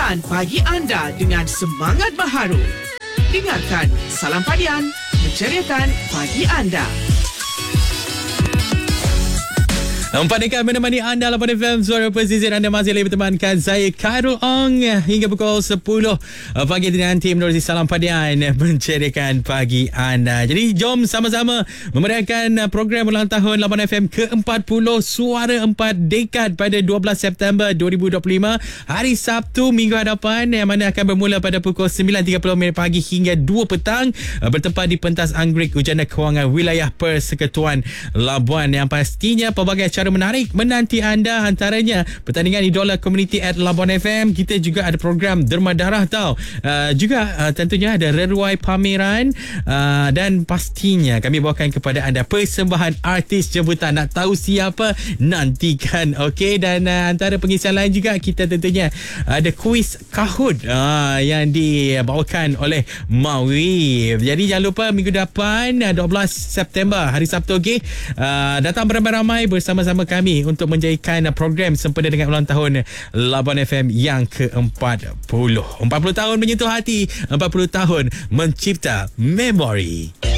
Mulakan pagi anda dengan semangat baharu. Dengarkan Salam Padian, menceriakan pagi anda. 4 dekat menemani anda 8 FM Suara Pesisir. Anda masih lagi bertemankan saya Khairul Ong hingga pukul 10 pagi nanti menerusi Salam Padian menceriakan pagi anda. Jadi jom sama-sama memeriahkan program ulang tahun 8 FM ke-40 Suara 4 dekad pada 12 September 2025 hari Sabtu minggu hadapan yang mana akan bermula pada pukul 9.30 pagi hingga 2 petang bertempat di pentas Anggerik Ujana Kewangan Wilayah Persekutuan Labuan. Yang pastinya pelbagai acara menarik menanti anda, antaranya pertandingan Idola Community at Labuan FM. Kita juga ada program Derma Darah tau. Juga tentunya ada reruai pameran dan pastinya kami bawakan kepada anda persembahan artis jemputan. Nak tahu siapa? Nantikan. Okey, dan antara pengisian lain juga kita tentunya ada kuis Kahoot yang dibawakan oleh Mawi. Jadi jangan lupa minggu depan 12 September hari Sabtu, okey, datang beramai-ramai bersama-sama kami untuk menjadikan program sempena dengan ulang tahun Labuan FM yang ke-40. 40 tahun menyentuh hati, 40 tahun mencipta memori.